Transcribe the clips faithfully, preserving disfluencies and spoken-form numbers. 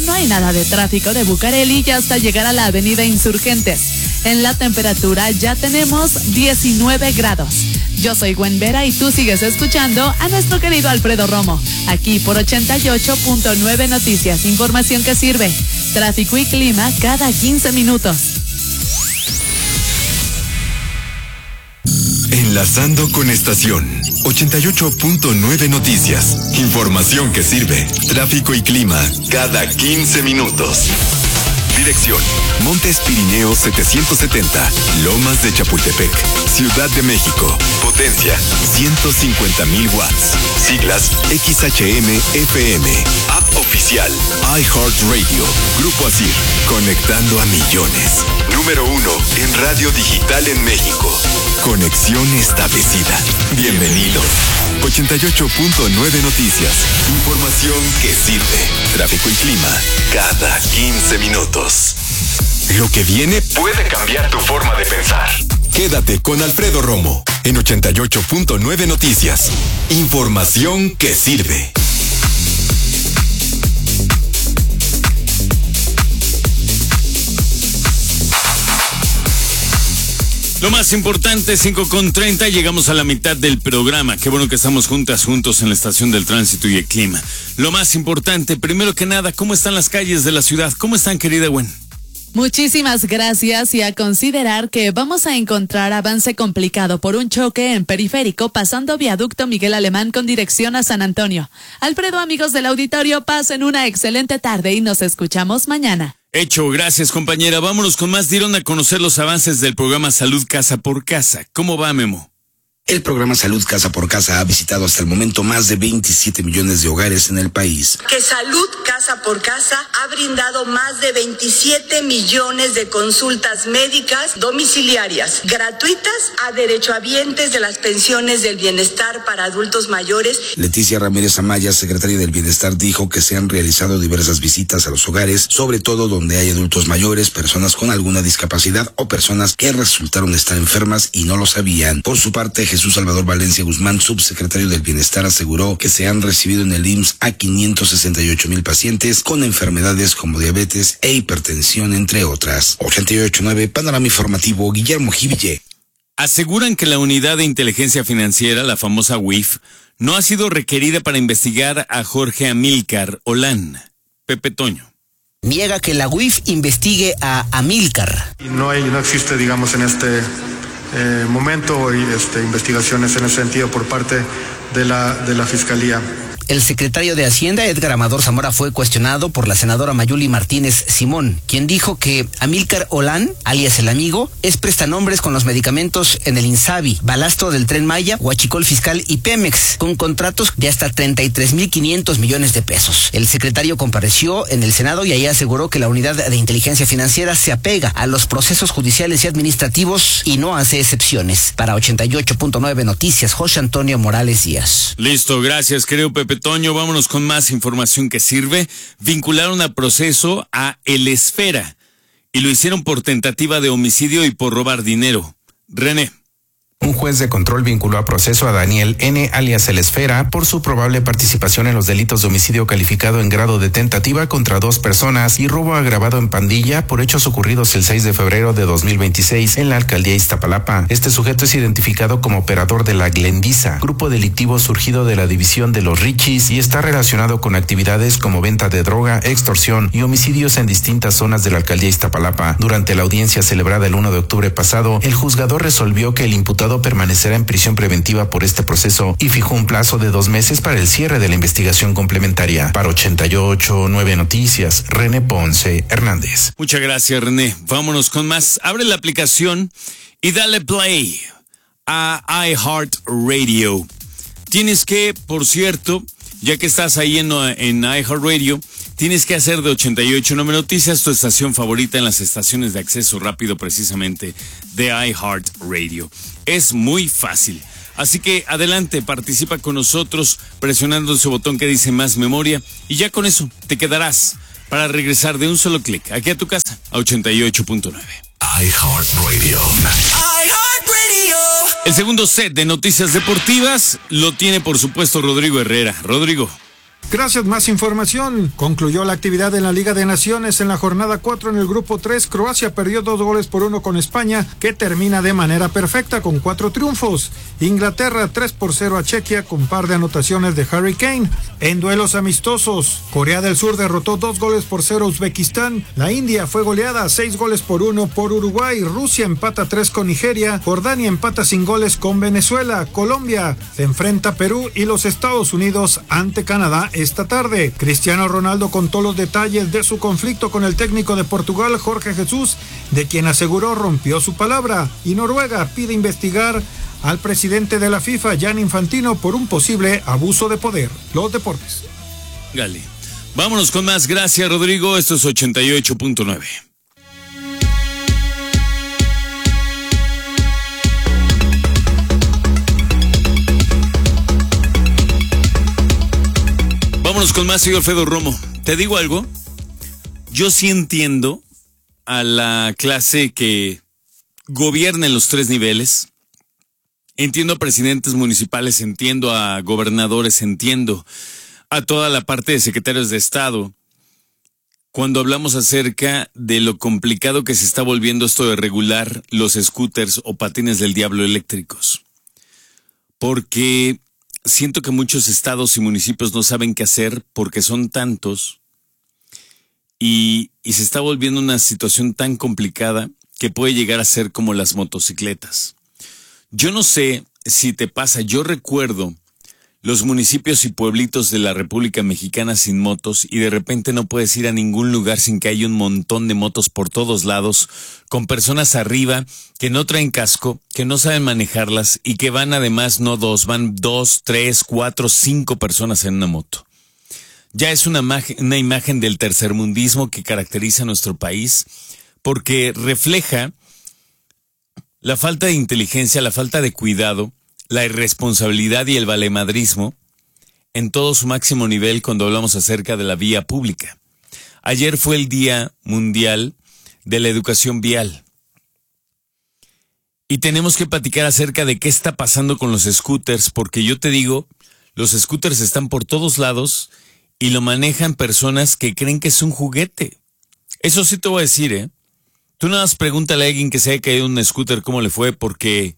no hay nada de tráfico de Bucareli y hasta llegar a la avenida Insurgentes. En la temperatura ya tenemos diecinueve grados. Yo soy Gwen Vera y tú sigues escuchando a nuestro querido Alfredo Romo, aquí por ochenta y ocho punto nueve Noticias, información que sirve. Tráfico y clima cada quince minutos. Enlazando con estación ochenta y ocho punto nueve Noticias, información que sirve. Tráfico y clima cada quince minutos. Dirección: Montes Pirineos setecientos setenta, Lomas de Chapultepec, Ciudad de México. Potencia: ciento cincuenta mil watts. Siglas: X H M F M. App oficial: iHeartRadio. Grupo Asir, conectando a millones. Número uno en radio digital en México. Conexión establecida. Bienvenidos. ochenta y ocho punto nueve Noticias, información que sirve. Tráfico y clima cada quince minutos. Lo que viene puede cambiar tu forma de pensar. Quédate con Alfredo Romo en ochenta y ocho punto nueve Noticias, información que sirve. Lo más importante, cinco con treinta, llegamos a la mitad del programa. Qué bueno que estamos juntas, juntos en la estación del tránsito y el clima. Lo más importante, primero que nada, ¿cómo están las calles de la ciudad? ¿Cómo están, querida Gwen? Muchísimas gracias, y a considerar que vamos a encontrar avance complicado por un choque en Periférico pasando viaducto Miguel Alemán con dirección a San Antonio. Alfredo, amigos del auditorio, pasen una excelente tarde y nos escuchamos mañana. Hecho, gracias compañera. Vámonos con más. Dieron a conocer los avances del programa Salud Casa por Casa. ¿Cómo va, Memo? El programa Salud Casa por Casa ha visitado hasta el momento más de veintisiete millones de hogares en el país. Que Salud Casa por Casa ha brindado más de veintisiete millones de consultas médicas domiciliarias, gratuitas a derechohabientes de las pensiones del bienestar para adultos mayores. Leticia Ramírez Amaya, secretaria del Bienestar, dijo que se han realizado diversas visitas a los hogares, sobre todo donde hay adultos mayores, personas con alguna discapacidad o personas que resultaron estar enfermas y no lo sabían. Por su parte, Jesús Salvador Valencia Guzmán, subsecretario del Bienestar, aseguró que se han recibido en el I M S S a quinientos sesenta y ocho mil pacientes con enfermedades como diabetes e hipertensión, entre otras. ochenta y ocho punto nueve, Panorama Informativo, Guillermo Jiville. Aseguran que la Unidad de Inteligencia Financiera, la famosa U I F, no ha sido requerida para investigar a Jorge Amílcar Olán. Pepe Toño. Niega que la U I F investigue a Amílcar. No hay, no existe, digamos, en este eh, momento y este, investigaciones en ese sentido por parte de la, de la Fiscalía. El secretario de Hacienda, Edgar Amador Zamora, fue cuestionado por la senadora Mayuli Martínez Simón, quien dijo que Amílcar Olán, alias El Amigo, es prestanombres con los medicamentos en el INSABI, Balastro del Tren Maya, Huachicol Fiscal y Pemex, con contratos de hasta treinta y tres mil quinientos millones de pesos. El secretario compareció en el Senado y ahí aseguró que la Unidad de Inteligencia Financiera se apega a los procesos judiciales y administrativos y no hace excepciones. Para ochenta y ocho punto nueve Noticias, José Antonio Morales Díaz. Listo, gracias, creo, Pepe Toño. Vámonos con más información que sirve. Vincularon a proceso a El Esfera y lo hicieron por tentativa de homicidio y por robar dinero. René. Un juez de control vinculó a proceso a Daniel N., alias El Esfera, por su probable participación en los delitos de homicidio calificado en grado de tentativa contra dos personas y robo agravado en pandilla por hechos ocurridos el seis de febrero de dos mil veintiséis en la alcaldía Iztapalapa. Este sujeto es identificado como operador de la Glendiza, grupo delictivo surgido de la división de los Richis, y está relacionado con actividades como venta de droga, extorsión y homicidios en distintas zonas de la alcaldía Iztapalapa. Durante la audiencia celebrada el uno de octubre pasado, el juzgador resolvió que el imputado permanecerá en prisión preventiva por este proceso y fijó un plazo de dos meses para el cierre de la investigación complementaria. Para ochenta y ocho punto nueve Noticias, René Ponce Hernández. Muchas gracias, René. Vámonos con más. Abre la aplicación y dale play a iHeartRadio. Tienes que, por cierto, ya que estás ahí en, en iHeartRadio, tienes que hacer de ochenta y ocho punto nueve Noticias tu estación favorita en las estaciones de acceso rápido, precisamente de iHeartRadio. Es muy fácil. Así que adelante, participa con nosotros presionando ese botón que dice más memoria y ya con eso te quedarás para regresar de un solo clic aquí a tu casa a ochenta y ocho punto nueve. iHeartRadio. iHeartRadio. El segundo set de noticias deportivas lo tiene, por supuesto, Rodrigo Herrera. Rodrigo. Gracias, más información. Concluyó la actividad en la Liga de Naciones en la jornada cuatro en el grupo tres. Croacia perdió dos goles por uno con España, que termina de manera perfecta con cuatro triunfos. Inglaterra tres por cero a Chequia con par de anotaciones de Harry Kane. En duelos amistosos, Corea del Sur derrotó dos goles por cero a Uzbekistán. La India fue goleada seis goles por uno por Uruguay. Rusia empata tres con Nigeria. Jordania empata sin goles con Venezuela. Colombia se enfrenta a Perú y los Estados Unidos ante Canadá esta tarde. Cristiano Ronaldo contó los detalles de su conflicto con el técnico de Portugal, Jorge Jesús, de quien aseguró rompió su palabra, y Noruega pide investigar al presidente de la FIFA, Gianni Infantino, por un posible abuso de poder. Los deportes. Gali. Vámonos con más. Gracias, Rodrigo. Esto es ochenta y ocho punto nueve. Vámonos con más, soy Alfredo Romo. ¿Te digo algo? Yo sí entiendo a la clase que gobierna en los tres niveles. Entiendo a presidentes municipales, entiendo a gobernadores, entiendo a toda la parte de secretarios de Estado. Cuando hablamos acerca de lo complicado que se está volviendo esto de regular los scooters o patines del diablo eléctricos. Porque siento que muchos estados y municipios no saben qué hacer porque son tantos y, y se está volviendo una situación tan complicada que puede llegar a ser como las motocicletas. Yo no sé si te pasa, yo recuerdo los municipios y pueblitos de la República Mexicana sin motos y de repente no puedes ir a ningún lugar sin que haya un montón de motos por todos lados, con personas arriba que no traen casco, que no saben manejarlas y que van además no dos, van dos, tres, cuatro, cinco personas en una moto. Ya es una, una imagen del tercermundismo que caracteriza a nuestro país porque refleja la falta de inteligencia, la falta de cuidado, la irresponsabilidad y el valemadrismo en todo su máximo nivel cuando hablamos acerca de la vía pública. Ayer fue el Día Mundial de la Educación Vial. Y tenemos que platicar acerca de qué está pasando con los scooters, porque yo te digo, los scooters están por todos lados y lo manejan personas que creen que es un juguete. Eso sí te voy a decir, ¿eh? Tú nada más pregúntale a alguien que se haya caído en un scooter cómo le fue, porque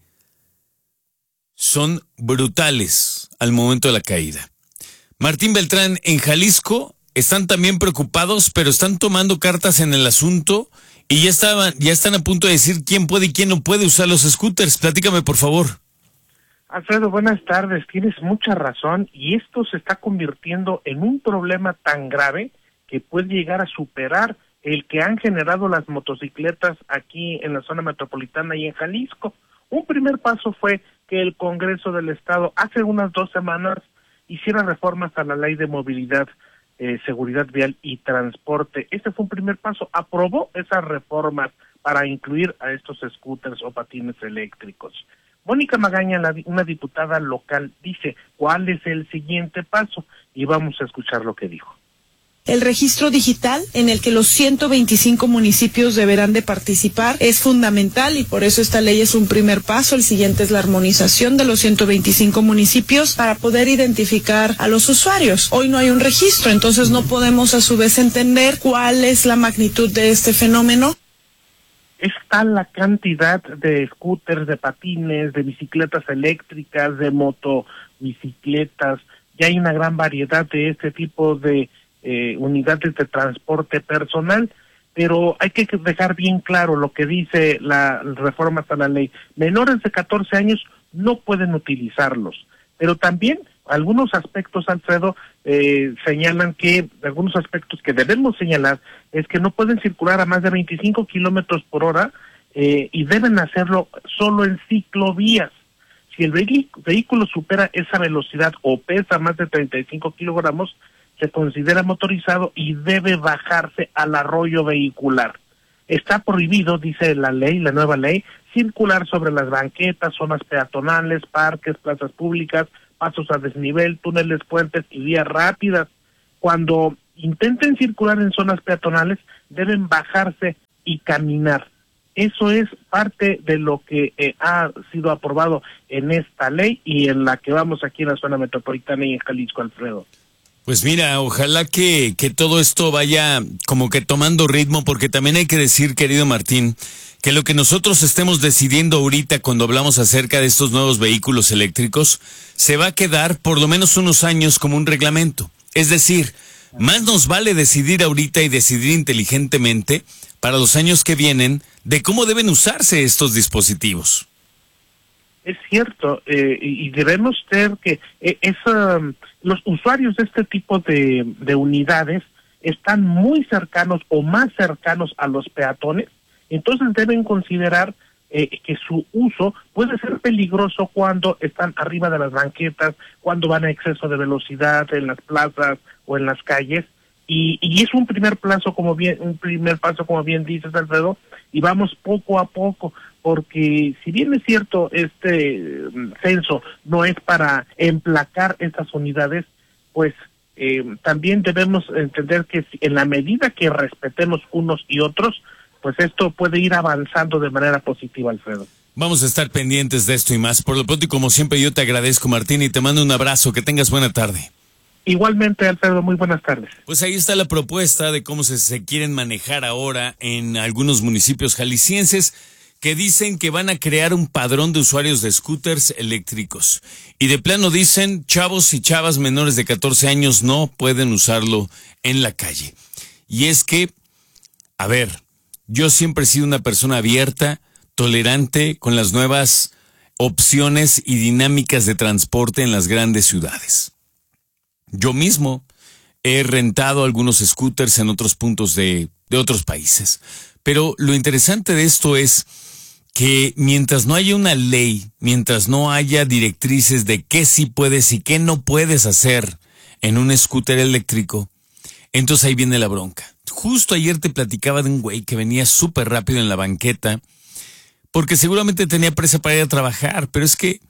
son brutales al momento de la caída. Martín Beltrán, en Jalisco están también preocupados, pero están tomando cartas en el asunto y ya estaban, ya están a punto de decir quién puede y quién no puede usar los scooters. Platícame, por favor. Alfredo, buenas tardes. Tienes mucha razón y esto se está convirtiendo en un problema tan grave que puede llegar a superar el que han generado las motocicletas aquí en la zona metropolitana y en Jalisco. Un primer paso fue que el Congreso del Estado hace unas dos semanas hiciera reformas a la Ley de Movilidad, eh, Seguridad Vial y Transporte. Este fue un primer paso. Aprobó esas reformas para incluir a estos scooters o patines eléctricos. Mónica Magaña, la, una diputada local, dice cuál es el siguiente paso y vamos a escuchar lo que dijo. El registro digital en el que los ciento veinticinco municipios deberán de participar es fundamental y por eso esta ley es un primer paso. El siguiente es la armonización de los ciento veinticinco municipios para poder identificar a los usuarios. Hoy no hay un registro, entonces no podemos a su vez entender cuál es la magnitud de este fenómeno. Es tal la cantidad de scooters, de patines, de bicicletas eléctricas, de motobicicletas. Ya hay una gran variedad de este tipo de Eh, unidades de transporte personal, pero hay que dejar bien claro lo que dice la reforma a la ley. Menores de catorce años no pueden utilizarlos, pero también algunos aspectos, Alfredo, eh, señalan que, algunos aspectos que debemos señalar, es que no pueden circular a más de veinticinco kilómetros por hora eh, y deben hacerlo solo en ciclovías. Si el vehículo supera esa velocidad o pesa más de treinta y cinco kilogramos, se considera motorizado y debe bajarse al arroyo vehicular. Está prohibido, dice la ley, la nueva ley, circular sobre las banquetas, zonas peatonales, parques, plazas públicas, pasos a desnivel, túneles, puentes y vías rápidas. Cuando intenten circular en zonas peatonales, deben bajarse y caminar. Eso es parte de lo que eh, ha sido aprobado en esta ley y en la que vamos aquí en la zona metropolitana y en Jalisco, Alfredo. Pues mira, ojalá que, que todo esto vaya como que tomando ritmo, porque también hay que decir, querido Martín, que lo que nosotros estemos decidiendo ahorita cuando hablamos acerca de estos nuevos vehículos eléctricos, se va a quedar por lo menos unos años como un reglamento. Es decir, más nos vale decidir ahorita y decidir inteligentemente para los años que vienen de cómo deben usarse estos dispositivos. Es cierto, eh, y debemos ver que eh, es, um, los usuarios de este tipo de, de unidades están muy cercanos o más cercanos a los peatones, entonces deben considerar eh, que su uso puede ser peligroso cuando están arriba de las banquetas, cuando van a exceso de velocidad en las plazas o en las calles, y, y es un primer paso, como bien, un primer paso, como bien dices, Alfredo, y vamos poco a poco, porque si bien es cierto, este censo no es para emplacar estas unidades, pues eh, también debemos entender que si, en la medida que respetemos unos y otros, pues esto puede ir avanzando de manera positiva, Alfredo. Vamos a estar pendientes de esto y más. Por lo pronto, y como siempre, yo te agradezco, Martín, y te mando un abrazo. Que tengas buena tarde. Igualmente, Alfredo, muy buenas tardes. Pues ahí está la propuesta de cómo se, se quieren manejar ahora en algunos municipios jaliscienses, que dicen que van a crear un padrón de usuarios de scooters eléctricos. Y de plano dicen, chavos y chavas menores de catorce años no pueden usarlo en la calle. Y es que, a ver, yo siempre he sido una persona abierta, tolerante con las nuevas opciones y dinámicas de transporte en las grandes ciudades. Yo mismo he rentado algunos scooters en otros puntos de, de otros países. Pero lo interesante de esto es que mientras no haya una ley, mientras no haya directrices de qué sí puedes y qué no puedes hacer en un scooter eléctrico, entonces ahí viene la bronca. Justo ayer te platicaba de un güey que venía súper rápido en la banqueta, porque seguramente tenía prisa para ir a trabajar, pero es que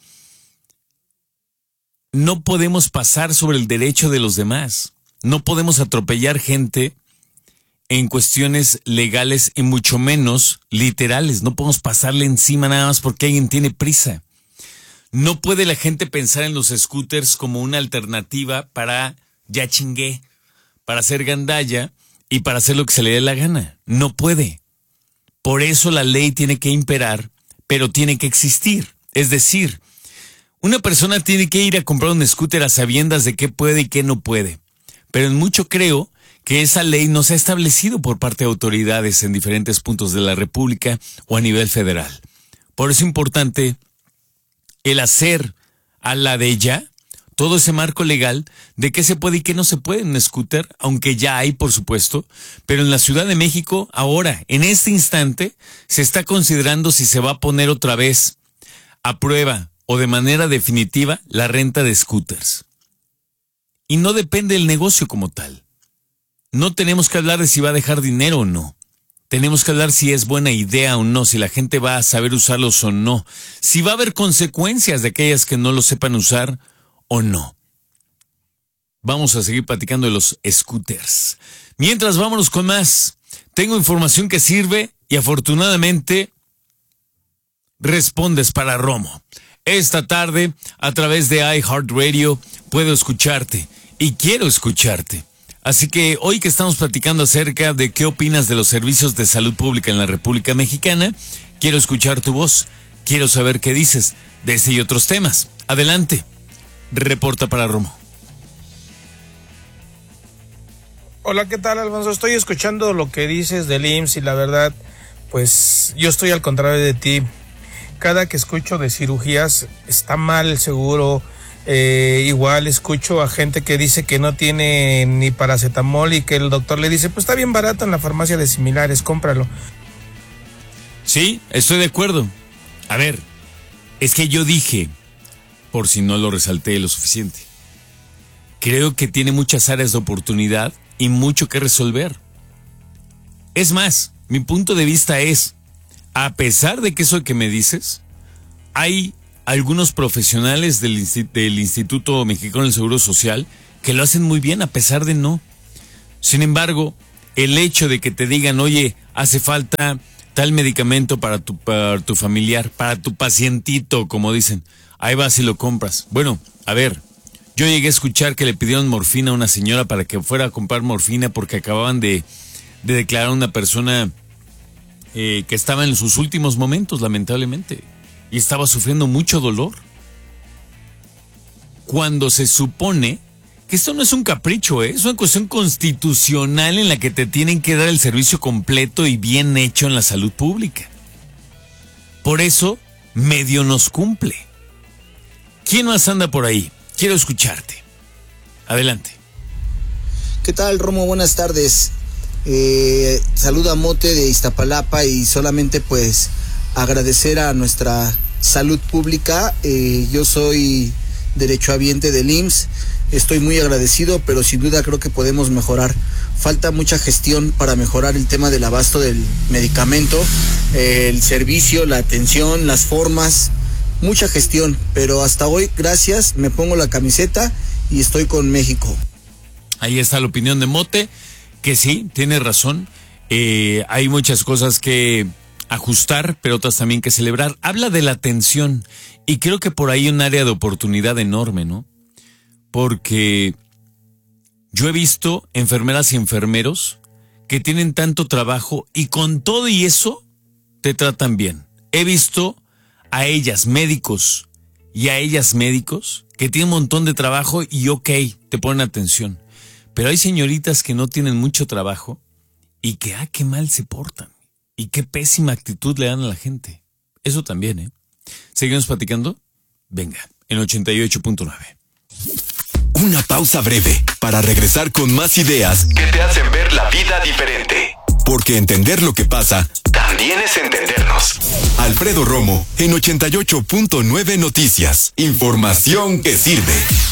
no podemos pasar sobre el derecho de los demás. No podemos atropellar gente en cuestiones legales y mucho menos literales. No podemos pasarle encima nada más porque alguien tiene prisa. No puede la gente pensar en los scooters como una alternativa para ya chingué, para hacer gandalla y para hacer lo que se le dé la gana. No puede. Por eso la ley tiene que imperar, pero tiene que existir. Es decir, una persona tiene que ir a comprar un scooter a sabiendas de qué puede y qué no puede. Pero en mucho creo que esa ley no se ha establecido por parte de autoridades en diferentes puntos de la República o a nivel federal. Por eso es importante el hacer a la de ya todo ese marco legal de qué se puede y qué no se puede en un scooter, aunque ya hay, por supuesto, pero en la Ciudad de México, ahora, en este instante, se está considerando si se va a poner otra vez a prueba o de manera definitiva la renta de scooters. Y no depende del negocio como tal. No tenemos que hablar de si va a dejar dinero o no. Tenemos que hablar si es buena idea o no, si la gente va a saber usarlos o no, si va a haber consecuencias de aquellas que no lo sepan usar o no. Vamos a seguir platicando de los scooters. Mientras, vámonos con más. Tengo información que sirve y afortunadamente respondes para Romo. Esta tarde, a través de iHeartRadio, puedo escucharte y quiero escucharte. Así que hoy que estamos platicando acerca de qué opinas de los servicios de salud pública en la República Mexicana, quiero escuchar tu voz, quiero saber qué dices de este y otros temas. Adelante, reporta para Romo. Hola, ¿qué tal, Alfonso? Estoy escuchando lo que dices del I M S S y la verdad, pues yo estoy al contrario de ti. Cada que escucho de cirugías está mal el seguro. Eh, igual escucho a gente que dice que no tiene ni paracetamol y que el doctor le dice, pues está bien barato en la farmacia de similares, cómpralo. Sí, estoy de acuerdo. A ver, es que yo dije, por si no lo resalté lo suficiente, creo que tiene muchas áreas de oportunidad y mucho que resolver. Es más, mi punto de vista es, a pesar de que eso que me dices, hay algunos profesionales del, del Instituto Mexicano del Seguro Social que lo hacen muy bien a pesar de no. Sin embargo, el hecho de que te digan, oye, hace falta tal medicamento para tu, para tu familiar, para tu pacientito, como dicen, ahí vas y lo compras. Bueno, a ver, Yo llegué a escuchar que le pidieron morfina a una señora para que fuera a comprar morfina porque acababan de, de declarar a una persona eh, que estaba en sus últimos momentos, lamentablemente, y estaba sufriendo mucho dolor. Cuando se supone que esto no es un capricho, ¿eh? Es una cuestión constitucional en la que te tienen que dar el servicio completo y bien hecho en la salud pública. Por eso, medio nos cumple. ¿Quién más anda por ahí? Quiero escucharte. Adelante. ¿Qué tal, Romo? Buenas tardes. Eh, saluda a Mote de Iztapalapa y solamente pues agradecer a nuestra salud pública. Eh, yo soy derechohabiente del I M S S. Estoy muy agradecido, pero sin duda creo que podemos mejorar. Falta mucha gestión para mejorar el tema del abasto del medicamento, eh, el servicio, la atención, las formas. Mucha gestión, pero hasta hoy, gracias, me pongo la camiseta y estoy con México. Ahí está la opinión de Mote, que sí, tiene razón. Eh, hay muchas cosas que ajustar, pero otras también que celebrar. Habla de la atención y creo que por ahí hay un área de oportunidad enorme, ¿no? Porque yo he visto enfermeras y enfermeros que tienen tanto trabajo y con todo y eso te tratan bien. He visto a ellas médicos y a ellas médicos que tienen un montón de trabajo y ok, te ponen atención. Pero hay señoritas que no tienen mucho trabajo y que, ah, qué mal se portan y qué pésima actitud le dan a la gente. Eso también, ¿eh? ¿Seguimos platicando? Venga, en ochenta y ocho punto nueve. Una pausa breve para regresar con más ideas que te hacen ver la vida diferente. Porque entender lo que pasa también es entendernos. Alfredo Romo en ochenta y ocho punto nueve Noticias. Información que sirve.